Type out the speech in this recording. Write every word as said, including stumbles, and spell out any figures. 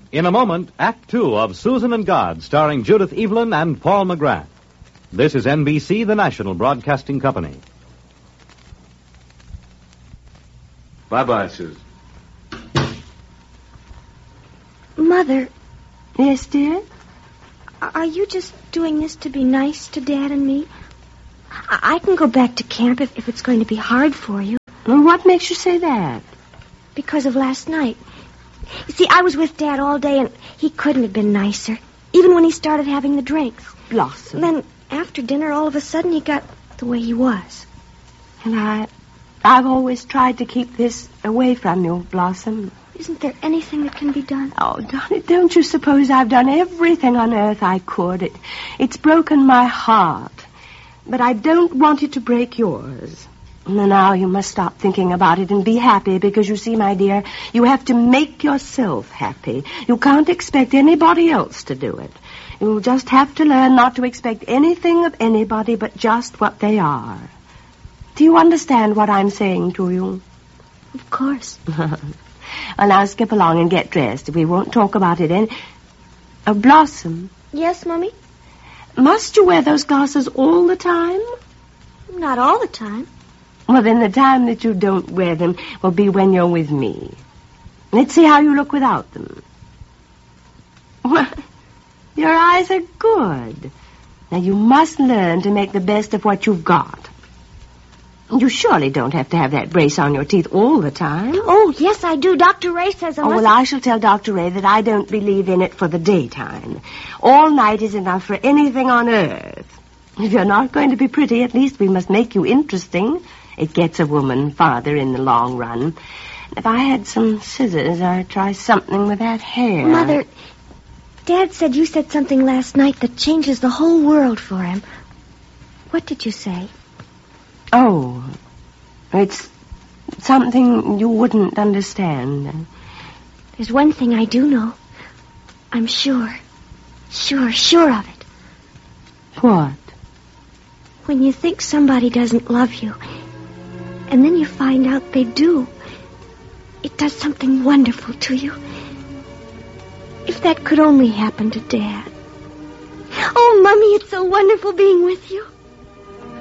In a moment, Act Two of Susan and God, starring Judith Evelyn and Paul McGrath. This is N B C, the national broadcasting company. Bye-bye, Susan. Mother. Yes, dear? Are you just doing this to be nice to Dad and me? I, I can go back to camp if, if it's going to be hard for you. Well, what makes you say that? Because of last night. You see, I was with Dad all day, and he couldn't have been nicer, even when he started having the drinks. Blossom. Then, after dinner, all of a sudden, he got the way he was. And I... I've always tried to keep this away from you, Blossom. Isn't there anything that can be done? Oh, Donnie, don't you suppose I've done everything on earth I could? It, it's broken my heart. But I don't want it to break yours. Now you must stop thinking about it and be happy, because you see, my dear, you have to make yourself happy. You can't expect anybody else to do it. You'll just have to learn not to expect anything of anybody but just what they are. Do you understand what I'm saying to you? Of course. Well, now skip along and get dressed. We won't talk about it any... Oh, Blossom. Yes, Mummy? Must you wear those glasses all the time? Not all the time. Well, then the time that you don't wear them will be when you're with me. Let's see how you look without them. Well, your eyes are good. Now, you must learn to make the best of what you've got. You surely don't have to have that brace on your teeth all the time. Oh, yes, I do. Doctor Ray says I Oh, must... well, I shall tell Doctor Ray that I don't believe in it for the daytime. All night is enough for anything on earth. If you're not going to be pretty, at least we must make you interesting. It gets a woman farther in the long run. If I had some scissors, I'd try something with that hair. Mother, Dad said you said something last night that changes the whole world for him. What did you say? Oh, it's something you wouldn't understand. There's one thing I do know. I'm sure, sure, sure of it. What? When you think somebody doesn't love you, and then you find out they do, it does something wonderful to you. If that could only happen to Dad. Oh, Mummy, it's so wonderful being with you.